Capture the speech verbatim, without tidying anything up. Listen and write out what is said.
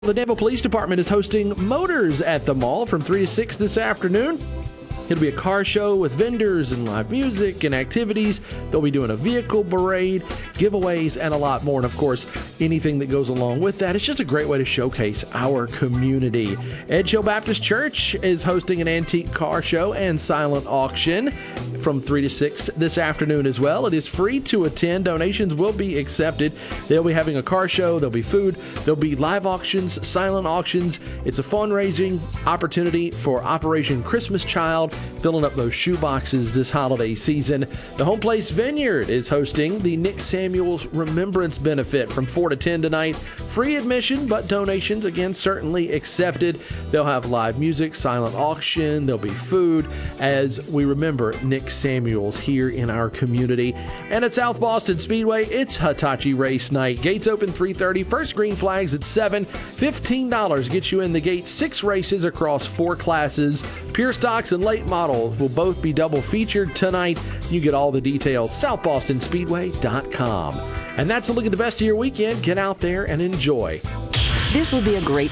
The Danville Police Department is hosting Motors at the Mall from three to six this afternoon. It'll be a car show with vendors and live music and activities. They'll be doing a vehicle parade, giveaways, and a lot more. And of course, anything that goes along with that. It's just a great way to showcase our community. Edge Hill Baptist Church is hosting an antique car show and silent auction from three to six this afternoon as well. It is free to attend. Donations will be accepted. They'll be having a car show. There'll be food. There'll be live auctions, silent auctions. It's a fundraising opportunity for Operation Christmas Child, filling up those shoe boxes this holiday season. The Home Place Vineyard is hosting the Nick Samuels Remembrance Benefit from four to ten tonight. Free admission, but donations, again, certainly accepted. They'll have live music, silent auction. There'll be food as we remember Nick Samuels here in our community. And at South Boston Speedway, it's Hitachi Race Night. Gates open three thirty. First green flags at seven. fifteen dollars gets you in the gate. Six races across four classes. Pure stocks and late models will both be double featured tonight. You get all the details, south boston speedway dot com. And that's a look at the best of your weekend. Get out there and enjoy. This will be a great